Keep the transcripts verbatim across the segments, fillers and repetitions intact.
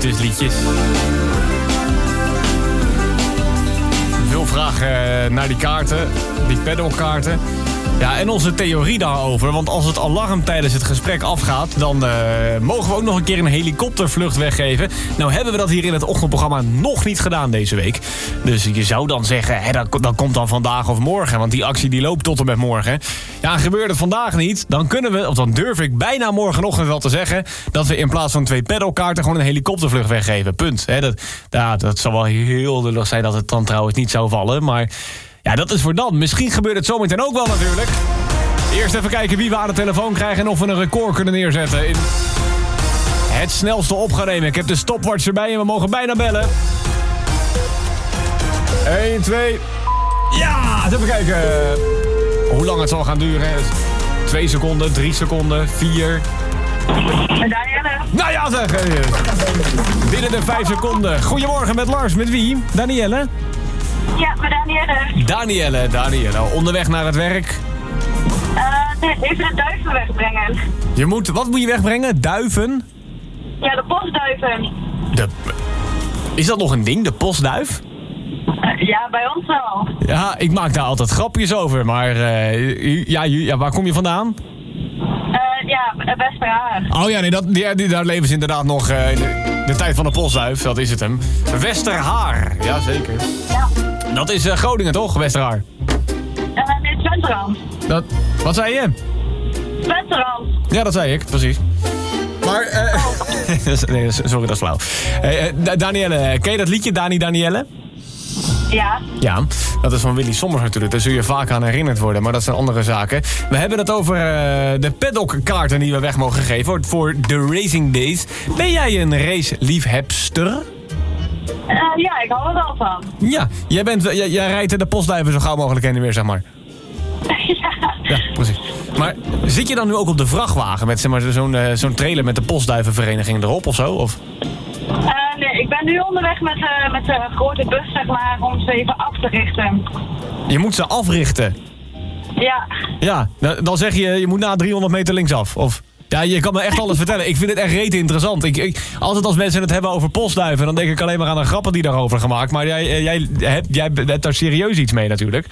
liefdesliedjes. Veel vragen naar die kaarten, die pedalkaarten. Ja, en onze theorie daarover. Want als het alarm tijdens het gesprek afgaat... dan uh, mogen we ook nog een keer een helikoptervlucht weggeven. Nou hebben we dat hier in het ochtendprogramma nog niet gedaan deze week. Dus je zou dan zeggen, hè, dat, dat komt dan vandaag of morgen. Want die actie die loopt tot en met morgen. Ja, gebeurt het vandaag niet, dan kunnen we... of dan durf ik bijna morgenochtend wel te zeggen... dat we in plaats van twee pedalkaarten gewoon een helikoptervlucht weggeven. Punt. Hè, dat, ja, dat zou wel heel lullig zijn dat het dan trouwens niet zou vallen. Maar... ja, dat is voor dan. Misschien gebeurt het zometeen ook wel natuurlijk. Eerst even kijken wie we aan de telefoon krijgen... en of we een record kunnen neerzetten in het snelste op gaan nemen. Ik heb de stopwatch erbij en we mogen bijna bellen. één, twee... Ja, eens even kijken hoe lang het zal gaan duren. twee seconden, drie seconden, vier... Danielle. Nou ja, zeg. Binnen de vijf seconden. Goedemorgen met Lars. Met wie? Danielle? Ja, met Danielle. Danielle, Danielle. Onderweg naar het werk? Uh, nee, even de duiven wegbrengen. Je moet, wat moet je wegbrengen? Duiven? Ja, de postduiven. De, is dat nog een ding, de postduif? Uh, ja, bij ons wel. Ja, ik maak daar altijd grapjes over, maar uh, ja, ja, waar kom je vandaan? Uh, ja, Westerhaar. Oh ja, nee, dat, die, die, daar leven ze inderdaad nog uh, in de, de tijd van de postduif, dat is het hem. Westerhaar, ja zeker. Ja. Dat is uh, Groningen toch, Westerhaar? Uh, nee, Twenterand. Dat, wat zei je? Twenterand. Ja, dat zei ik, precies. Maar, uh, nee, sorry, dat is flauw. Uh, uh, Danielle, ken je dat liedje, Dani Danielle? Ja. Ja, dat is van Willy Sommers natuurlijk. Daar zul je vaak aan herinnerd worden, maar dat zijn andere zaken. We hebben het over uh, de paddockkaarten die we weg mogen geven voor de Racing Days. Ben jij een race-liefhebster? Uh, ja, ik hou er wel van. Ja, jij, bent, jij, jij rijdt de postduiven zo gauw mogelijk heen en weer, zeg maar. Ja. Ja, precies. Maar zit je dan nu ook op de vrachtwagen met zeg maar, zo'n, uh, zo'n trailer met de postduivenvereniging erop of zo? Of? Uh, nee, ik ben nu onderweg met, uh, met de grote bus, zeg maar, om ze even af te richten. Je moet ze africhten? Ja. Ja, dan zeg je, je moet na driehonderd meter linksaf, of... Ja, je kan me echt alles vertellen. Ik vind het echt rete interessant. Ik, ik, altijd als mensen het hebben over postduiven... dan denk ik alleen maar aan de grappen die daarover gemaakt. Maar jij, jij, hebt, jij hebt daar serieus iets mee natuurlijk.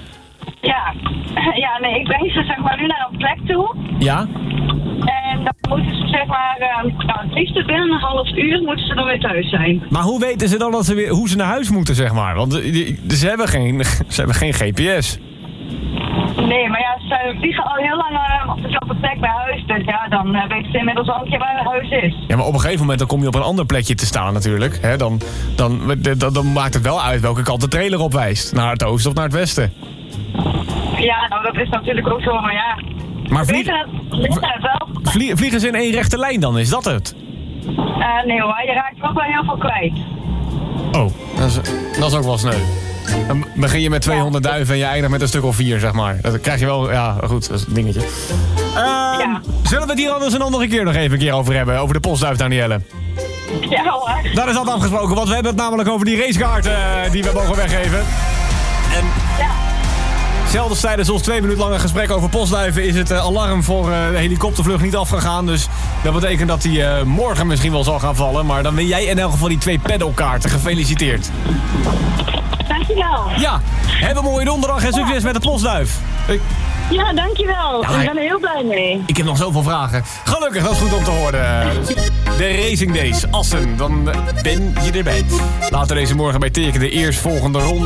Ja. Ja, nee, ik breng ze zeg maar nu naar een plek toe. Ja? En dan moeten ze zeg maar... Uh, nou, het liefst binnen een half uur moeten ze dan weer thuis zijn. Maar hoe weten ze dan dat ze weer, hoe ze naar huis moeten, zeg maar? Want die, ze, hebben geen, ze hebben geen G P S. Nee, maar ja, ze vliegen al heel lang uh, op dezelfde plek bij huis. Dus ja, dan uh, weten ze inmiddels al een keer waar huis is. Ja, maar op een gegeven moment dan kom je op een ander plekje te staan natuurlijk. Hè? Dan, dan, dan, dan maakt het wel uit welke kant de trailer op wijst. Naar het oosten of naar het westen. Ja, nou dat is natuurlijk ook zo, maar ja... Maar vlieg, wel. vlie, vliegen ze in één rechte lijn dan? Is dat het? Uh, nee hoor, je raakt ook wel heel veel kwijt. Oh, dat is, dat is ook wel sneu. Dan begin je met tweehonderd ja. duiven en je eindigt met een stuk of vier, zeg maar. Dat krijg je wel, ja, goed, dat is een dingetje. Uh, ja. Zullen we het hier anders een andere keer nog even een keer over hebben? Over de postduif, Danielle? Ja hoor. Daar is dat afgesproken, want we hebben het namelijk over die racekaarten uh, die we mogen weggeven. En... ja. Zelfs tijdens ons twee minuten lange gesprek over postduiven is het uh, alarm voor uh, de helikoptervlucht niet afgegaan. Dus dat betekent dat die uh, morgen misschien wel zal gaan vallen. Maar dan win jij in elk geval die twee pedalkaarten. Gefeliciteerd. Dankjewel. Ja, heb een mooie donderdag en succes ja. met de postduif. Ik... Ja, dankjewel. Ja, ik ben er heel blij mee. Ik heb nog zoveel vragen. Gelukkig, dat is goed om te horen. De Racing Days, Assen, dan ben je erbij. Later deze morgen bij Teken de eerstvolgende ronde.